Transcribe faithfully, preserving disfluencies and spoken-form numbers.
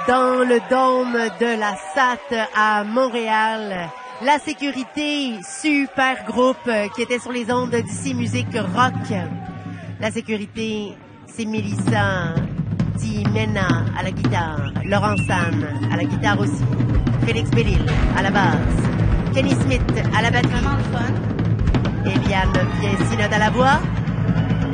dans le dôme de la S A T à Montréal. La Sécurité, super groupe qui était sur les ondes d'ici Musique Rock. La Sécurité, c'est Mélissa Dimena à la guitare, Laurent San à la guitare aussi, Félix Bellil à la basse, Kenny Smith à la batterie, Vraiment le fun. Eliane Pied-Synode à la voix.